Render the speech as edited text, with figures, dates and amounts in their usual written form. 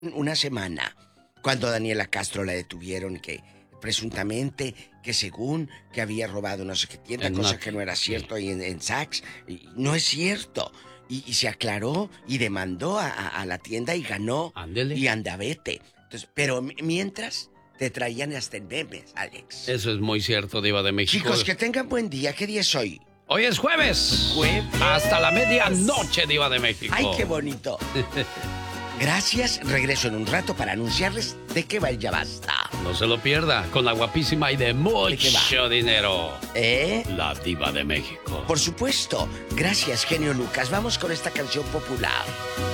una semana cuando Daniela Castro la detuvieron, que presuntamente, que según que había robado no sé qué tienda, cosa que no era cierto, ahí en Saks. No es cierto. Y se aclaró y demandó a la tienda y ganó. Ándele. Y andavete. Entonces, pero mientras te traían hasta en memes, Alex. Eso es muy cierto, Diva de México. Chicos, que tengan buen día. ¿Qué día es hoy? Hoy es jueves. Hasta la medianoche, Diva de México. ¡Ay, qué bonito! Gracias, regreso en un rato para anunciarles de qué va el Ya Basta. No se lo pierda, con la guapísima y de mucho dinero. La Diva de México. Por supuesto. Gracias, genio Lucas. Vamos con esta canción popular.